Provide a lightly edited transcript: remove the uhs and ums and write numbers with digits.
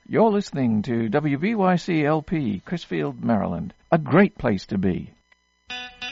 You're listening to WBYC-LP, Crisfield, Maryland. A great place to be.